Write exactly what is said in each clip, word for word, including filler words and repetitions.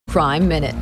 Crime Minute.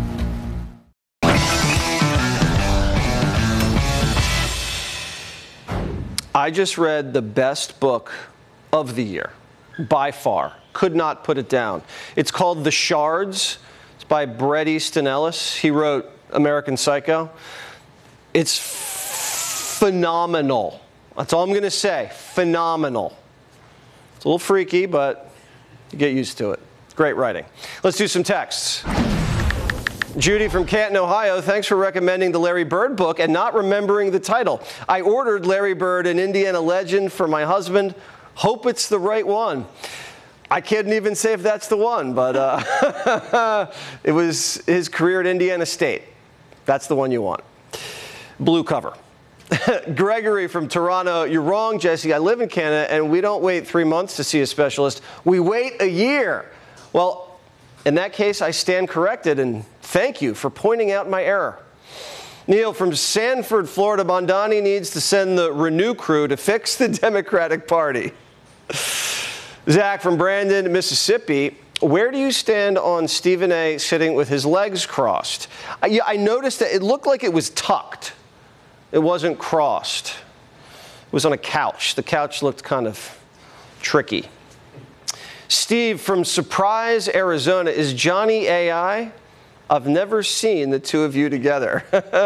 I just read the best book of the year, by far. Could not put it down. It's called The Shards. It's by Bret Easton Ellis. He wrote American Psycho. It's phenomenal. That's all I'm going to say. Phenomenal. It's a little freaky, but you get used to it. Great writing. Let's do some texts. Judy from Canton, Ohio, thanks for recommending the Larry Bird book and not remembering the title. I ordered Larry Bird, an Indiana legend, for my husband. Hope it's the right one. I can't even say if that's the one, but uh, it was his career at Indiana State. That's the one you want. Blue cover. Gregory from Toronto, you're wrong, Jesse. I live in Canada, and we don't wait three months to see a specialist. We wait a year. Well, in that case, I stand corrected, and thank you for pointing out my error. Neil from Sanford, Florida, Mondani needs to send the Renew crew to fix the Democratic Party. Zach from Brandon, Mississippi, where do you stand on Stephen A. sitting with his legs crossed? I, yeah, I noticed that it looked like it was tucked. It wasn't crossed. It was on a couch. The couch looked kind of tricky. Steve from Surprise, Arizona, is Johnny A I? I've never seen the two of you together.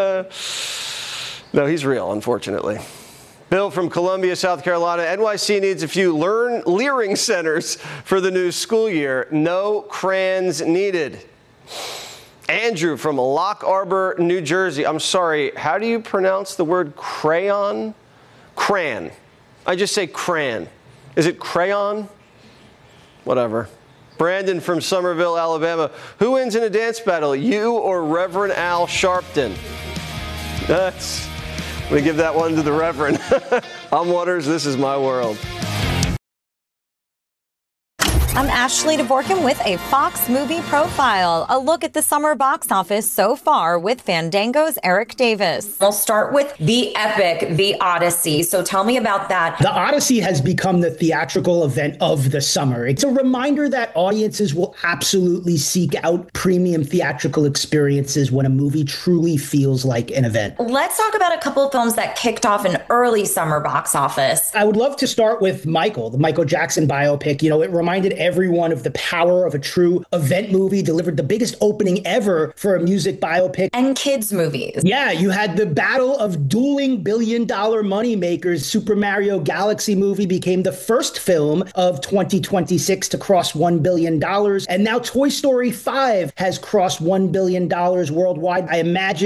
No, he's real, unfortunately. Bill from Columbia, South Carolina, N Y C needs a few learn leering centers for the new school year. No crayons needed. Andrew from Lock Arbor, New Jersey. I'm sorry, how do you pronounce the word crayon? Crayon. I just say crayon. Is it crayon? Whatever. Brandon from Somerville, Alabama. Who wins in a dance battle, you or Reverend Al Sharpton? That's, I'm going to give that one to the Reverend. I'm Waters, this is my world. I'm Ashley DeVorkin with a Fox Movie Profile. A look at the summer box office so far with Fandango's Eric Davis. We'll start with the epic, The Odyssey. So tell me about that. The Odyssey has become the theatrical event of the summer. It's a reminder that audiences will absolutely seek out premium theatrical experiences when a movie truly feels like an event. Let's talk about a couple of films that kicked off an early summer box office. I would love to start with Michael, the Michael Jackson biopic. You know, it reminded everyone of the power of a true event movie, delivered the biggest opening ever for a music biopic. And kids movies. Yeah, you had the battle of dueling billion dollar moneymakers. Super Mario Galaxy movie became the first film of twenty twenty-six to cross one billion dollars. And now Toy Story five has crossed one billion dollars worldwide. I imagine